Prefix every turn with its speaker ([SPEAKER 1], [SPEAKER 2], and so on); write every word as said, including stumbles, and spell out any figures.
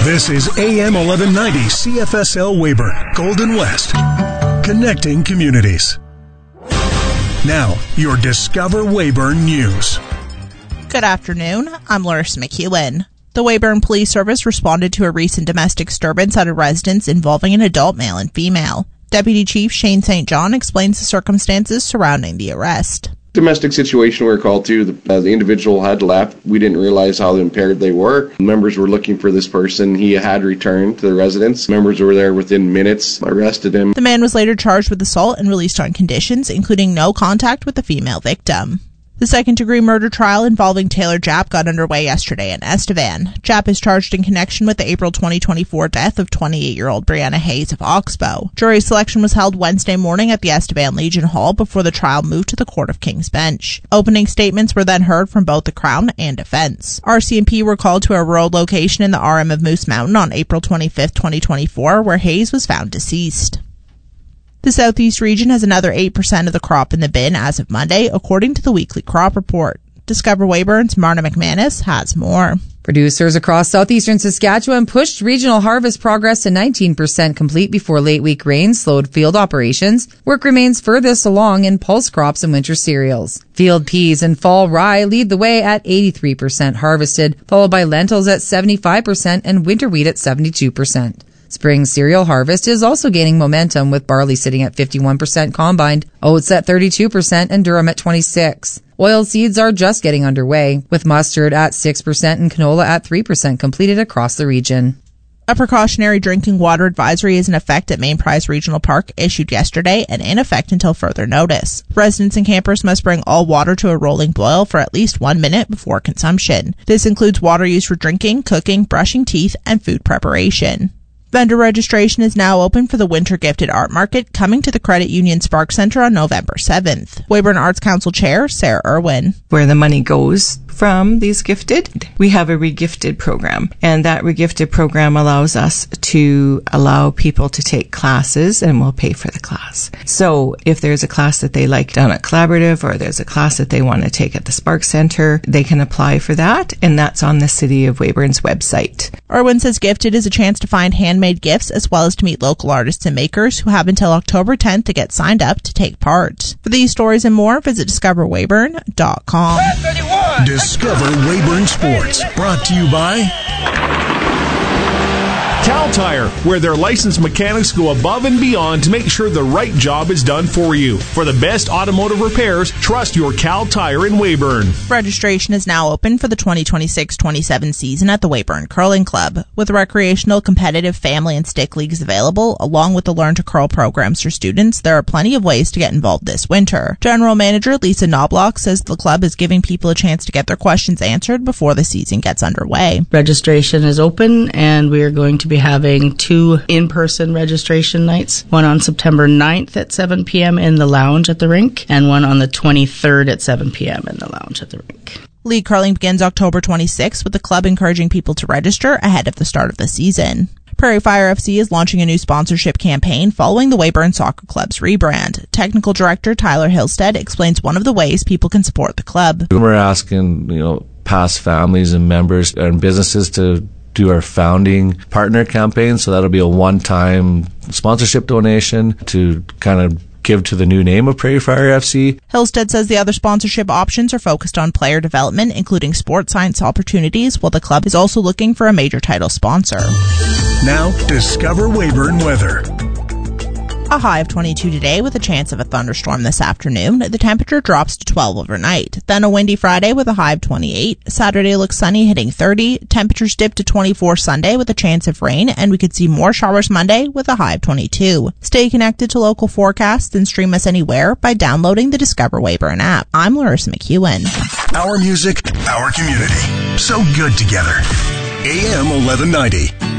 [SPEAKER 1] This is A M eleven ninety C F S L Weyburn, Golden West, connecting communities. Now, your Discover Weyburn News.
[SPEAKER 2] Good afternoon. I'm Larissa McEwen. The Weyburn Police Service responded to a recent domestic disturbance at a residence involving an adult male and female. Deputy Chief Shane Saint John explains the circumstances surrounding the arrest.
[SPEAKER 3] Domestic situation we were called to. The, uh, the individual had left. We didn't realize how impaired they were. Members were looking for this person. He had returned to the residence. Members were there within minutes, arrested him.
[SPEAKER 2] The man was later charged with assault and released on conditions, including no contact with the female victim. The second-degree murder trial involving Taylor Japp got underway yesterday in Estevan. Japp is charged in connection with the April twenty twenty-four death of twenty-eight-year-old Brianna Hayes of Oxbow. Jury selection was held Wednesday morning at the Estevan Legion Hall before the trial moved to the Court of King's Bench. Opening statements were then heard from both the Crown and defense. R C M P were called to a rural location in the R M of Moose Mountain on April twenty-fifth, twenty twenty-four, where Hayes was found deceased. The Southeast region has another eight percent of the crop in the bin as of Monday, according to the weekly crop report. Discover Weyburn's Marna McManus has more.
[SPEAKER 4] Producers across southeastern Saskatchewan pushed regional harvest progress to nineteen percent complete before late week rains slowed field operations. Work remains furthest along in pulse crops and winter cereals. Field peas and fall rye lead the way at eighty-three percent harvested, followed by lentils at seventy-five percent and winter wheat at seventy-two percent. Spring cereal harvest is also gaining momentum, with barley sitting at fifty-one percent combined, oats at thirty-two percent, and durum at twenty-six percent. Oilseeds are just getting underway, with mustard at six percent and canola at three percent completed across the region.
[SPEAKER 2] A precautionary drinking water advisory is in effect at Main Prize Regional Park, issued yesterday and in effect until further notice. Residents and campers must bring all water to a rolling boil for at least one minute before consumption. This includes water used for drinking, cooking, brushing teeth, and food preparation. Vendor registration is now open for the Winter Gifted Art Market, coming to the Credit Union Spark Center on November seventh. Weyburn Arts Council Chair Sarah Irwin.
[SPEAKER 5] Where the money goes from these gifted, we have a regifted program, and that regifted program allows us to allow people to take classes, and we'll pay for the class. So if there's a class that they like down at Collaborative, or there's a class that they want to take at the Spark Center, they can apply for that, and that's on the City of Weyburn's website.
[SPEAKER 2] Irwin says Gifted is a chance to find handmade gifts as well as to meet local artists and makers who have until October tenth to get signed up to take part. For these stories and more, visit discover weyburn dot com.
[SPEAKER 1] Discover Weyburn Sports, brought to you by Cal Tire, where their licensed mechanics go above and beyond to make sure the right job is done for you. For the best automotive repairs, trust your Cal Tire in Weyburn.
[SPEAKER 2] Registration is now open for the twenty twenty-six twenty-seven season at the Weyburn Curling Club. With recreational, competitive, family, and stick leagues available, along with the Learn to Curl programs for students, there are plenty of ways to get involved this winter. General Manager Lisa Knobloch says the club is giving people a chance to get their questions answered before the season gets underway.
[SPEAKER 6] Registration is open, and we are going to be having two in-person registration nights, one on September ninth at seven p.m. in the lounge at the rink, and one on the twenty-third at seven p.m. in the lounge at the rink.
[SPEAKER 2] League curling begins October twenty-sixth, with the club encouraging people to register ahead of the start of the season. Prairie Fire F C is launching a new sponsorship campaign following the Weyburn Soccer Club's rebrand. Technical Director Tyler Hillstead explains one of the ways people can support the club.
[SPEAKER 7] We're asking, you know, past families and members and businesses to do our founding partner campaign. So that'll be a one-time sponsorship donation to kind of give to the new name of Prairie Fire F C.
[SPEAKER 2] Hillstead says the other sponsorship options are focused on player development, including sports science opportunities, while the club is also looking for a major title sponsor.
[SPEAKER 1] Now, Discover Weyburn weather.
[SPEAKER 2] A high of twenty-two today with a chance of a thunderstorm this afternoon. The temperature drops to twelve overnight. Then a windy Friday with a high of twenty-eight. Saturday looks sunny, hitting thirty. Temperatures dip to twenty-four Sunday with a chance of rain, and we could see more showers Monday with a high of twenty-two. Stay connected to local forecasts and stream us anywhere by downloading the Discover Weyburn app. I'm Larissa McEwen.
[SPEAKER 1] Our music, our community. So good together. A M eleven ninety.